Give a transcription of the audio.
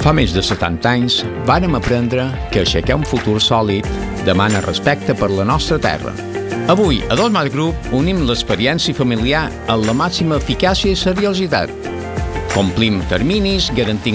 Fa més de 70 anys vàrem aprendre que aixecar un futur sòlid demana respecte per la nostra terra. Avui, a Dolmat Group, unim l'experiència familiar amb la màxima eficàcia i seriositat. Complim terminis, garantint